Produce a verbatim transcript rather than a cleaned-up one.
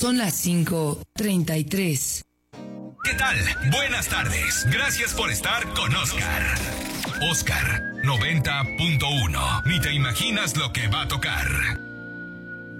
Son las cinco treinta y tres. ¿Qué tal? Buenas tardes. Gracias por estar con Oscar. Oscar noventa punto uno. Ni te imaginas lo que va a tocar.